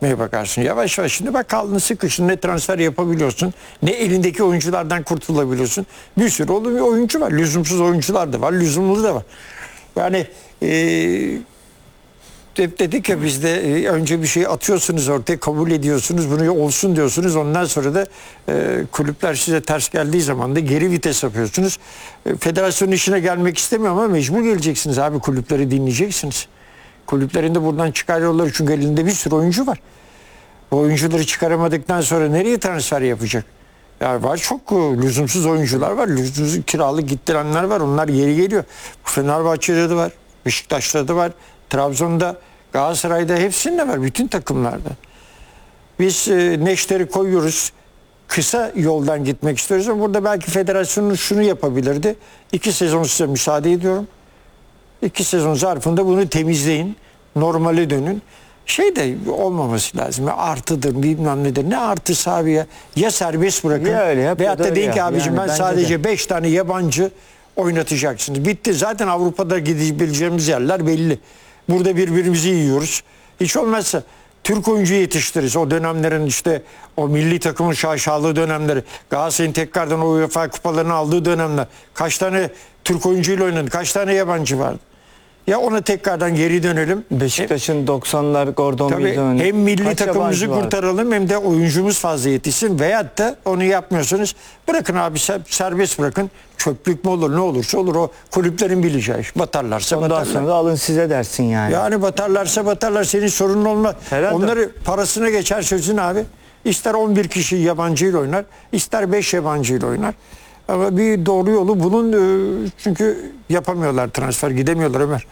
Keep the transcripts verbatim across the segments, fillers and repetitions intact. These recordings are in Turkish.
yapmaya bakarsın. Yavaş yavaş şimdi bak kaldın sıkışın, ne transfer yapabiliyorsun, ne elindeki oyunculardan kurtulabiliyorsun. Bir sürü oğlum bir oyuncu var. Lüzumsuz oyuncular da var, lüzumlu da var. Yani eee hep dedik ya bizde önce bir şey atıyorsunuz ortaya, kabul ediyorsunuz, bunu olsun diyorsunuz. Ondan sonra da e, kulüpler size ters geldiği zaman da geri vites yapıyorsunuz. E, federasyonun işine gelmek istemiyorum ama mecbur geleceksiniz abi, kulüpleri dinleyeceksiniz. Kulüplerin de buradan çıkar yolları, çünkü elinde bir sürü oyuncu var. Bu oyuncuları çıkaramadıktan sonra nereye transfer yapacak? Ya var çok lüzumsuz oyuncular var. Lüzumsuz kiralık gittirenler var. Onlar geri geliyor. Bu Fenerbahçe'de de var. Beşiktaş'ta da var. Trabzon'da, Galatasaray'da, hepsinde var. Bütün takımlarda. Biz e, neşteri koyuyoruz. Kısa yoldan gitmek istiyoruz ama burada belki federasyonun şunu yapabilirdi. İki sezon size müsaade ediyorum. İki sezon zarfında bunu temizleyin. Normale dönün. Şey de olmaması lazım. Ya artıdır, bilmem nedir. Ne artısı abi ya? Ya serbest bırakın. Ya öyle yap, veyahut ya da da deyin öyle ki yap. abicim Yani ben bence sadece beş tane yabancı oynatacaksınız. Bitti. Zaten Avrupa'da gidebileceğimiz yerler belli. Burada birbirimizi yiyoruz. Hiç olmazsa Türk oyuncu yetiştiririz. O dönemlerin işte o milli takımın şaşalı dönemleri. Galatasaray'ın tekrardan o UEFA kupalarını aldığı dönemler. Kaç tane Türk oyuncuyla oynadı? Kaç tane yabancı vardı? Ya ona tekrardan geri dönelim. Beşiktaş'ın doksanlar Gordon Tabii Bill'den hem milli kaç takımımızı yabancı vardı? kurtaralım hem de oyuncumuz fazla yetişsin. Veyahut da onu yapmıyorsanız bırakın abi, serbest bırakın. Çöplük mü olur, ne olursa olur, o kulüplerin bileceği iş. Batarlarsa Ondan batarlar. sonra da alın size dersin yani. Yani batarlarsa batarlar, senin sorunun olmaz. Herhalde. Onları parasına geçer sözün abi. İster on bir kişi yabancıyla oynar, ister beş yabancıyla oynar. Ama bir doğru yolu bunun, çünkü yapamıyorlar transfer, gidemiyorlar Ömer.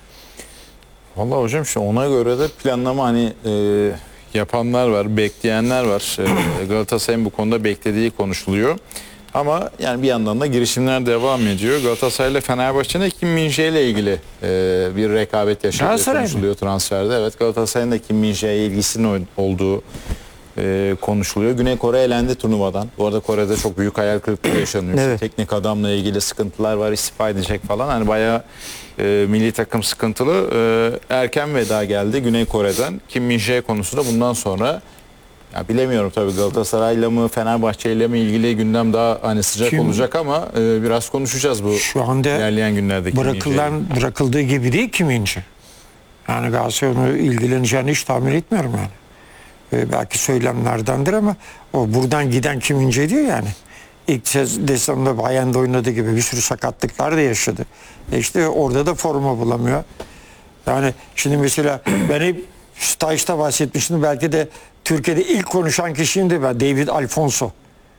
Vallahi hocam işte ona göre de planlama hani e, yapanlar var, bekleyenler var. E, Galatasaray'ın bu konuda beklediği konuşuluyor. Ama yani bir yandan da girişimler devam ediyor. Galatasaray ile Fenerbahçe'nin Kim Min-jae ile ilgili e, bir rekabet yaşadığı Galatasaray konuşuluyor transferde. Evet, Galatasaray'ın da Kim Min-jae'ye ilgisinin olduğu e, konuşuluyor. Güney Kore elendi turnuvadan. Bu arada Kore'de çok büyük hayal kırıklığı yaşanıyor. Evet. Teknik adamla ilgili sıkıntılar var, istifa edecek falan. Hani bayağı e, milli takım sıkıntılı. E, erken veda geldi Güney Kore'den. Kim Min-jae konusu da bundan sonra, ya bilemiyorum tabii Galatasaray'la mı Fenerbahçe'yle mi ilgili gündem daha hani sıcak Kim- olacak ama e, biraz konuşacağız bu Şu anda ilerleyen günlerde. Kim Min-jae'yi. bırakılan, bırakıldığı gibi değil Kim Min-jae. Yani Galatasaray onu ilgileneceğini hiç tahmin etmiyorum yani. Ee, belki söylemlerdendir ama o buradan giden Kim Min-jae diyor yani. İlk sezonda Bayern'de oynadığı gibi bir sürü sakatlıklar da yaşadı. E işte orada da forma bulamıyor. Yani şimdi mesela ben hep stajda bahsetmiştim. Belki de Türkiye'de ilk konuşan kişiyim de ben. David Alfonso.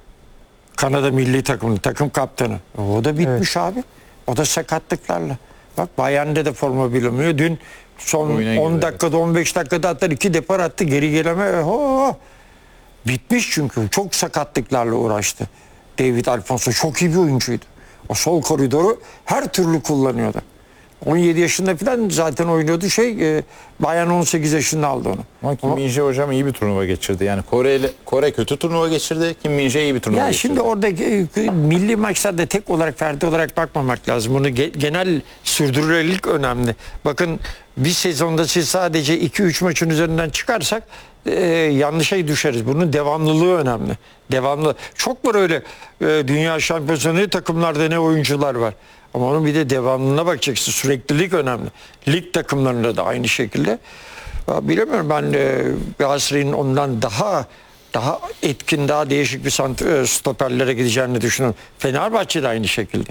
Kanada milli takımının takım kaptanı. O da bitmiş abi. O da sakatlıklarla. Bak Bayern'de de forma bulamıyor. Dün son Oyuna on girdi, dakikada on beş dakikada hatta iki depar attı. Geri geleme. Ho, bitmiş çünkü. Çok sakatlıklarla uğraştı. David Alfonso çok iyi bir oyuncuydu. O sol koridoru her türlü kullanıyordu. on yedi yaşında falan zaten oynuyordu, şey e, Bayern on sekiz yaşında aldı onu. Ama Kim Ama- Min-jae hocam iyi bir turnuva geçirdi. Yani Kore ile Kore kötü turnuva geçirdi. Kim Min-jae iyi bir turnuva Ya geçirdi. şimdi oradaki e, milli maçlarda tek olarak, ferdi olarak bakmamak lazım. Bunu ge- genel sürdürülebilirlik önemli. Bakın bir sezonda siz sadece iki üç maçın üzerinden çıkarsak e, yanlışa düşeriz. Bunun devamlılığı önemli. Devamlı. Çok var öyle e, dünya şampiyonası takımlarda ne oyuncular var. Ama onun bir de devamlılığına bakacaksın. Süreklilik önemli. Lig takımlarında da aynı şekilde. Ya bilemiyorum, ben e, Galatasaray'ın ondan daha daha etkin, daha değişik bir sant e, stoperlere gideceğini düşünüyorum. Fenerbahçe de aynı şekilde.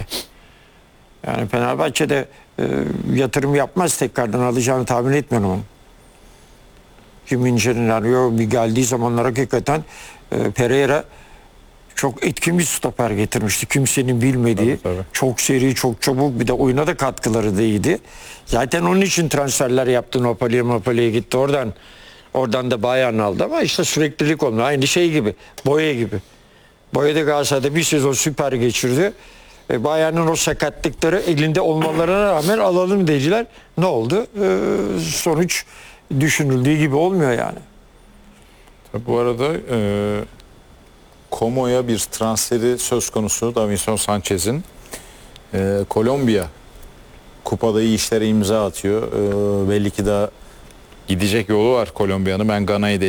Yani Fenerbahçe'de e, yatırım yapmaz, tekrardan alacağını tahmin etmiyorum onu. Kim Min-jae'nin arıyor bir geldiği zamanlar hakikaten e, Pereira çok etkin bir stoper getirmişti. Kimsenin bilmediği. Tabii, tabii. Çok seri, çok çabuk, bir de oyuna da katkıları da iyiydi. Zaten onun için transferler yaptı. Napoli'ye Napoli'ye gitti. Oradan oradan da Bayern aldı ama işte süreklilik olmuyor. Aynı şey gibi. Boya gibi. Boya da Galatasaray'da bir sezon süper geçirdi. E, Bayern'in o sakatlıkları elinde olmalarına rağmen alalım dediler. Ne oldu? E, sonuç düşünüldüğü gibi olmuyor yani. Tabii bu arada e, Como'ya bir transferi söz konusu Davinson Sanchez'in. E, Kolombiya kupada iyi işlere imza atıyor. E, belli ki daha gidecek yolu var Kolombiya'nın. Ben Gana'yı da